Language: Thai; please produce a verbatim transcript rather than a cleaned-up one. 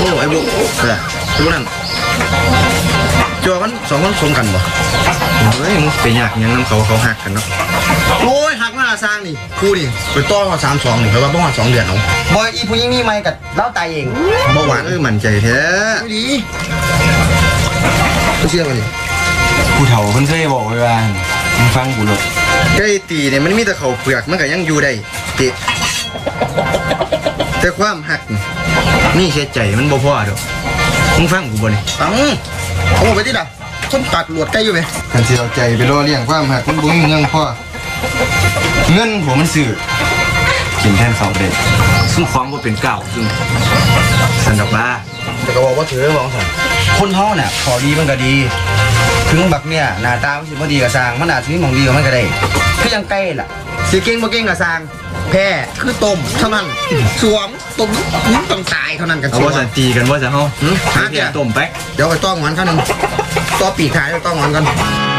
อ้ไอ้บุกเออไอ้บุกนั่นจอมันสองคนสมกันบ่เฮ้ยมึงไปยากยังน้ำเขาเขาหักกันเนาะโอ้ยหักมาสร้างนี่คู่นี่ไปต้อมาสามสองนี่เพราะว่าต้องมาสองเดือนเอาบอยอีผู้หญิงนี่ไม่กับเล่าตายเองเบาหวานเออมั่นใจแท้ไม่ดีไม่เชื่อมันดิผู้เฒ่าเพิ่นเคยบอกไว้ว่ามึงฟังกูหรอกไก่ตีเนี่ยมันมีแต่เขาเปลือกมันก็ยังอยู่ได้ติแต่ความหักนี่แค่ใจมันบ่พอดอกมึงฟังกูบ่นี่ฟังเอาไปที่ด่ะคนตัดหลวดใกล้อยู่ไหมกันที่เราใจไปรอเลี้ยงความหักมันบุ้งเงินพ่อเงินผมมันสื่อกินแทนเขาเด็กซึ่งความว่าเป็นเก่าซึ่งสันดอกบ้าแต่ก็บอกว่าถือบอกสันคนเฮาเนี่ยพอดีมันก็ดีถึงบักเนี่ยหน้าตามันสิบ่ดีกับสร้างมันอาจจะมีมองดีกับมันก็ได้คือยังใกล้ล่ะสิเก่งบ่เก่งกับสร้างแพ้คือต้มเท่านั้นสวมต้มมึงต้องตายเท่านั้นกันเอาว่าจะตีกันว่าจะเฮาฮะเดี๋ยวต้มไปเดี๋ยวไปต้องหวานข้าวหนึ่งต่อปีกขายต้องหวานกัน